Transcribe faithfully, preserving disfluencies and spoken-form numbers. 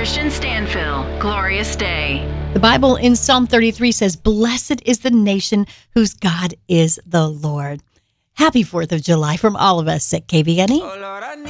Christian Stanfill, Glorious Day. The Bible in Psalm thirty-three says, "Blessed is the nation whose God is the Lord." Happy fourth of July from all of us at K B N E.